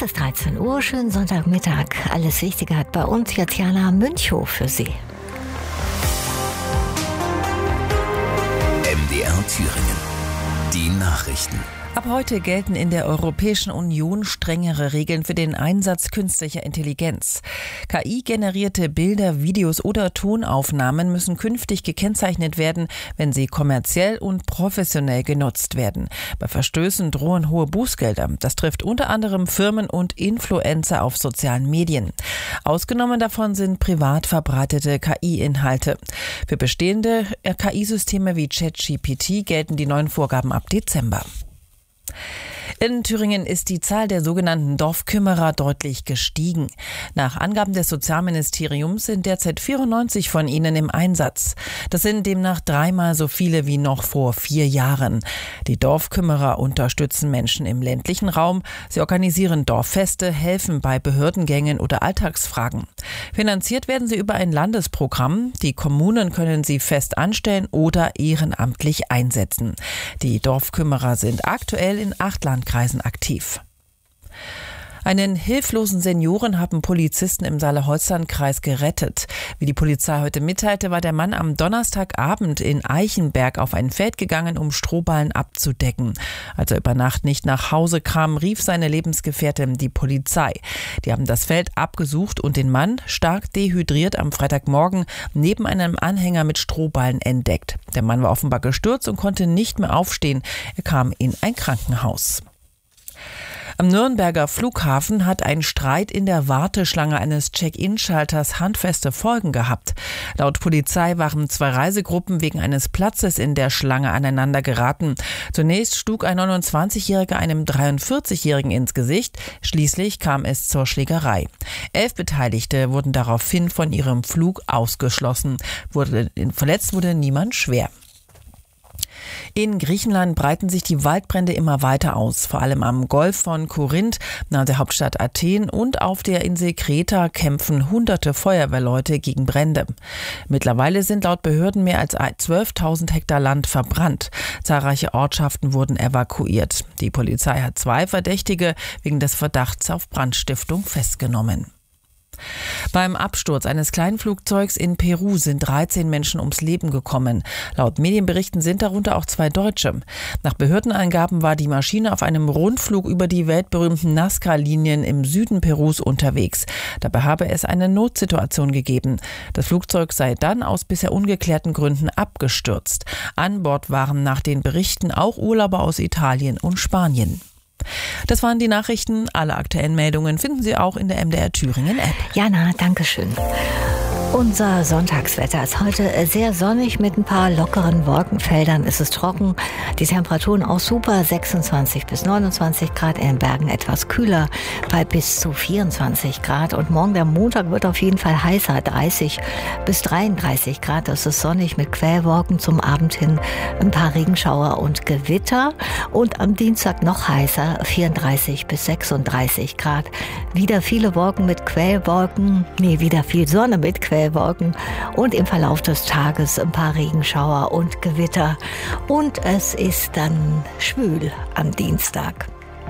Es ist 13 Uhr, schönen Sonntagmittag. Alles Wichtige hat bei uns Tatjana Münchow für Sie. MDR Thüringen. Die Nachrichten. Ab heute gelten in der Europäischen Union strengere Regeln für den Einsatz künstlicher Intelligenz. KI-generierte Bilder, Videos oder Tonaufnahmen müssen künftig gekennzeichnet werden, wenn sie kommerziell und professionell genutzt werden. Bei Verstößen drohen hohe Bußgelder. Das trifft unter anderem Firmen und Influencer auf sozialen Medien. Ausgenommen davon sind privat verbreitete KI-Inhalte. Für bestehende KI-Systeme wie ChatGPT gelten die neuen Vorgaben ab Dezember. In Thüringen ist die Zahl der sogenannten Dorfkümmerer deutlich gestiegen. Nach Angaben des Sozialministeriums sind derzeit 94 von ihnen im Einsatz. Das sind demnach 3-mal so viele wie noch vor 4 Jahren. Die Dorfkümmerer unterstützen Menschen im ländlichen Raum. Sie organisieren Dorffeste, helfen bei Behördengängen oder Alltagsfragen. Finanziert werden sie über ein Landesprogramm. Die Kommunen können sie fest anstellen oder ehrenamtlich einsetzen. Die Dorfkümmerer sind aktuell in 8 Landkreisen aktiv. Einen hilflosen Senioren haben Polizisten im Saale-Holzland-Kreis gerettet. Wie die Polizei heute mitteilte, war der Mann am Donnerstagabend in Eichenberg auf ein Feld gegangen, um Strohballen abzudecken. Als er über Nacht nicht nach Hause kam, rief seine Lebensgefährtin die Polizei. Die haben das Feld abgesucht und den Mann, stark dehydriert, am Freitagmorgen neben einem Anhänger mit Strohballen entdeckt. Der Mann war offenbar gestürzt und konnte nicht mehr aufstehen. Er kam in ein Krankenhaus. Am Nürnberger Flughafen hat ein Streit in der Warteschlange eines Check-in-Schalters handfeste Folgen gehabt. Laut Polizei waren 2 Reisegruppen wegen eines Platzes in der Schlange aneinander geraten. Zunächst schlug ein 29-Jähriger einem 43-Jährigen ins Gesicht. Schließlich kam es zur Schlägerei. 11 Beteiligte wurden daraufhin von ihrem Flug ausgeschlossen. Verletzt wurde niemand schwer. In Griechenland breiten sich die Waldbrände immer weiter aus. Vor allem am Golf von Korinth, nahe der Hauptstadt Athen und auf der Insel Kreta kämpfen hunderte Feuerwehrleute gegen Brände. Mittlerweile sind laut Behörden mehr als 12.000 Hektar Land verbrannt. Zahlreiche Ortschaften wurden evakuiert. Die Polizei hat 2 Verdächtige wegen des Verdachts auf Brandstiftung festgenommen. Beim Absturz eines Kleinflugzeugs in Peru sind 13 Menschen ums Leben gekommen. Laut Medienberichten sind darunter auch 2 Deutsche. Nach Behördenangaben war die Maschine auf einem Rundflug über die weltberühmten Nazca-Linien im Süden Perus unterwegs. Dabei habe es eine Notsituation gegeben. Das Flugzeug sei dann aus bisher ungeklärten Gründen abgestürzt. An Bord waren nach den Berichten auch Urlauber aus Italien und Spanien. Das waren die Nachrichten. Alle aktuellen Meldungen finden Sie auch in der MDR Thüringen App. Jana, danke schön. Unser Sonntagswetter ist heute sehr sonnig mit ein paar lockeren Wolkenfeldern. Es ist trocken, die Temperaturen auch super, 26 bis 29 Grad, in den Bergen etwas kühler, bei bis zu 24 Grad. Und morgen, der Montag, wird auf jeden Fall heißer, 30 bis 33 Grad. Das ist sonnig mit Quellwolken, zum Abend hin ein paar Regenschauer und Gewitter. Und am Dienstag noch heißer, 34 bis 36 Grad. Wieder viele Wolken mit Quellwolken, wieder viel Sonne mit Quellwolken. Und im Verlauf des Tages ein paar Regenschauer und Gewitter. Und es ist dann schwül am Dienstag.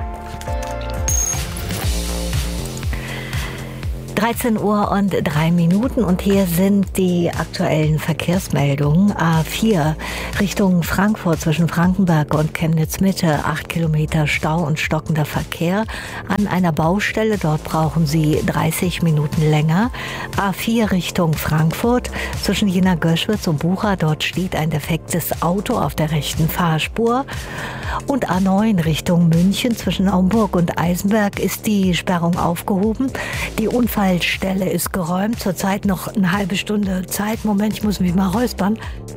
13 Uhr und 3 Minuten und hier sind die aktuellen Verkehrsmeldungen. A4 Richtung Frankfurt zwischen Frankenberg und Chemnitz Mitte, 8 Kilometer Stau und stockender Verkehr an einer Baustelle. Dort brauchen Sie 30 Minuten länger. A4 Richtung Frankfurt zwischen Jena Göschwitz und Bucha. Dort steht ein defektes Auto auf der rechten Fahrspur. Und A9 Richtung München zwischen Naumburg und Eisenberg ist die Sperrung aufgehoben. Die Unfallstelle ist geräumt. Zurzeit noch eine halbe Stunde Zeit. Moment, ich muss mich mal räuspern.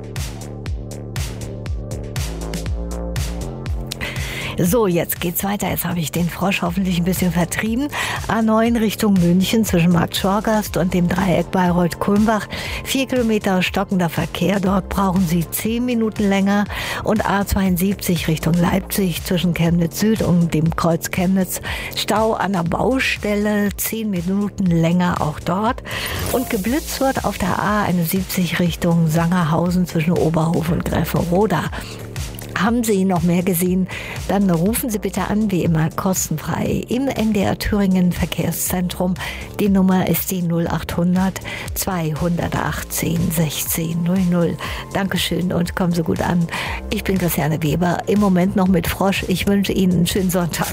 So, jetzt geht's weiter. Jetzt habe ich den Frosch hoffentlich ein bisschen vertrieben. A9 Richtung München zwischen Markt Schorgast und dem Dreieck Bayreuth-Kulmbach. 4 Kilometer stockender Verkehr. Dort brauchen Sie 10 Minuten länger. Und A72 Richtung Leipzig zwischen Chemnitz Süd und dem Kreuz Chemnitz. Stau an der Baustelle. 10 Minuten länger auch dort. Und geblitzt wird auf der A71 Richtung Sangerhausen zwischen Oberhof und Greffenroda. Haben Sie noch mehr gesehen? Dann rufen Sie bitte an, wie immer kostenfrei im NDR Thüringen Verkehrszentrum. Die Nummer ist die 0800 218 16 00. Dankeschön und kommen Sie gut an. Ich bin Christiane Weber, im Moment noch mit Frosch. Ich wünsche Ihnen einen schönen Sonntag.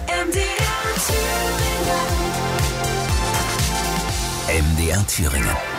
MDR Thüringen.